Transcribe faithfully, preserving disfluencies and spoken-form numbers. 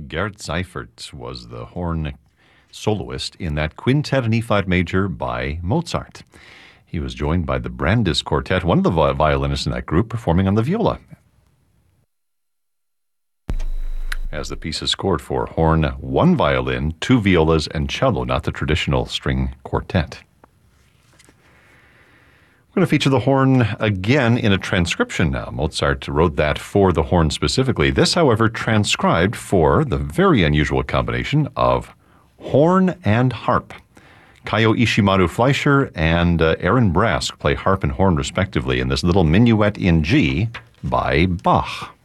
Gerd Seifert was the horn soloist in that Quintet in E flat major by Mozart. He was joined by the Brandis Quartet, one of the violinists in that group, performing on the viola. As the piece is scored for horn, one violin, two violas, and cello, not the traditional string quartet. We're going to feature the horn again in a transcription now. Mozart wrote that for the horn specifically. This, however, transcribed for the very unusual combination of horn and harp. Kayo Ishimaru Fleischer and uh, Aaron Brask play harp and horn respectively in this little minuet in G by Bach.